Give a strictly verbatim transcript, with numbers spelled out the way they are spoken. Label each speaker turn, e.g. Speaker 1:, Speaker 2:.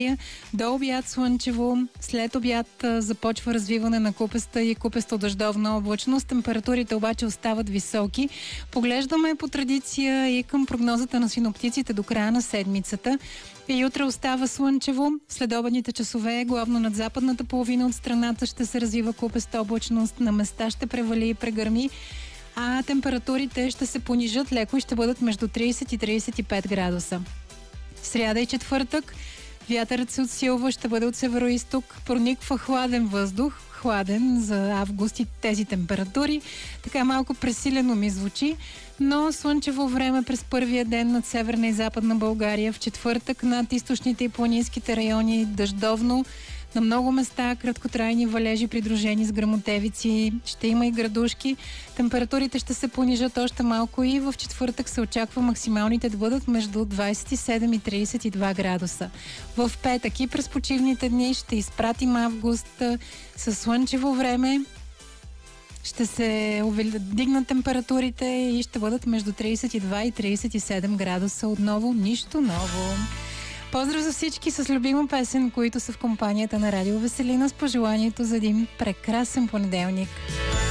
Speaker 1: До обяд слънчево, след обяд а, започва развиване на купеста и купесто-дъждовна облачност. Температурите обаче остават високи. Поглеждаме по традиция и към прогнозата на синоптиците до края на седмицата. И утре остава слънчево. След обедните часове, главно над западната половина от страната, ще се развива купеста облачност. На места ще превали и прегърми, а температурите ще се понижат леко и ще бъдат между трийсет и трийсет и пет градуса. Сряда и четвъртък вятърът се отсилва, ще бъде от североизток, прониква хладен въздух, хладен за август и тези температури. Така малко пресилено ми звучи, но слънчево време през първия ден над северна и западна България. В четвъртък над източните и планинските райони дъждовно. На много места краткотрайни валежи, придружени с гръмотевици. Ще има и градушки. Температурите ще се понижат още малко и в четвъртък се очаква максималните да бъдат между двийсет и седем и трийсет и два градуса. В петък и през почивните дни ще изпратим август със слънчево време. Ще се дигнат температурите и ще бъдат между трийсет и два и трийсет и седем градуса. Отново нищо ново. Поздрав за всички с любима песен, които са в компанията на Радио Веселина, с пожеланието за един прекрасен понеделник.